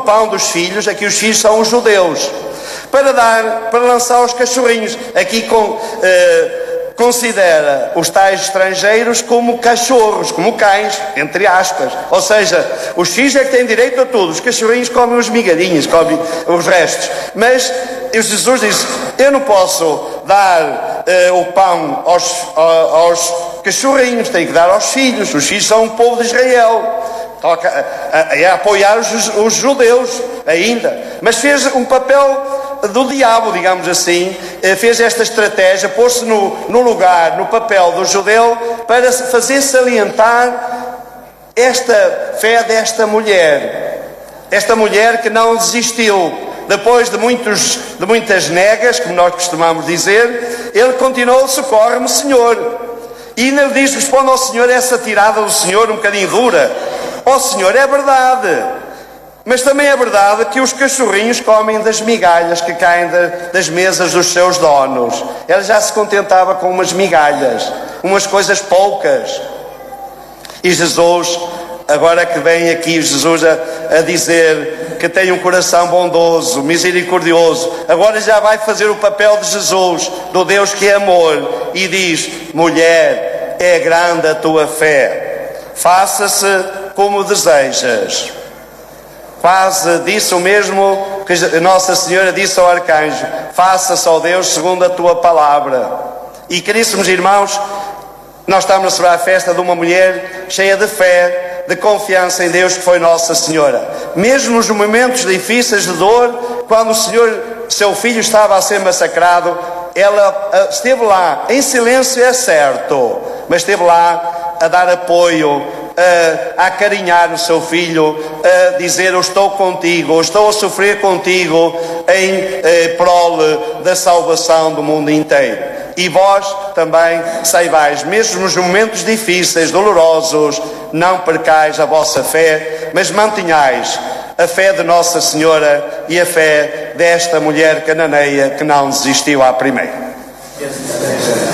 pão dos filhos, aqui os filhos são os judeus, para lançar os cachorrinhos. Aqui considera os tais estrangeiros como cachorros, como cães, entre aspas. Ou seja, os filhos é que têm direito a tudo, os cachorrinhos comem os migalhinhos, comem os restos. Mas Jesus diz: eu não posso dar o pão aos cachorrinhos, tenho que dar aos filhos. Os filhos são o povo de Israel. Toca a apoiar os judeus ainda. Mas fez um papel do diabo, digamos assim, fez esta estratégia, pôs-se no lugar, no papel do judeu, para fazer salientar esta fé desta mulher. Esta mulher que não desistiu. Depois de muitas negas, como nós costumamos dizer, ele continuou: socorre-me, Senhor. E ainda lhe diz: responde ao Senhor essa tirada do Senhor um bocadinho dura. Ó Senhor, é verdade, mas também é verdade que os cachorrinhos comem das migalhas que caem das mesas dos seus donos. Ela já se contentava com umas migalhas, umas coisas poucas. E Jesus, agora que vem aqui Jesus a dizer que tem um coração bondoso, misericordioso, agora já vai fazer o papel de Jesus, do Deus que é amor, e diz: mulher, é grande a tua fé, faça-se como desejas. Quase disse o mesmo que Nossa Senhora disse ao arcanjo: faça-se, ó Deus, segundo a tua palavra. E, caríssimos irmãos, nós estamos a celebrar a festa de uma mulher cheia de fé, de confiança em Deus, que foi Nossa Senhora. Mesmo nos momentos difíceis de dor, quando seu filho estava a ser massacrado, ela esteve lá, em silêncio é certo, mas esteve lá a dar apoio, a acarinhar o seu filho, a dizer: eu estou contigo, eu estou a sofrer contigo em prol da salvação do mundo inteiro. E vós também saibais, mesmo nos momentos difíceis, dolorosos, não percais a vossa fé, mas mantenhais a fé de Nossa Senhora e a fé desta mulher cananeia que não desistiu à primeira.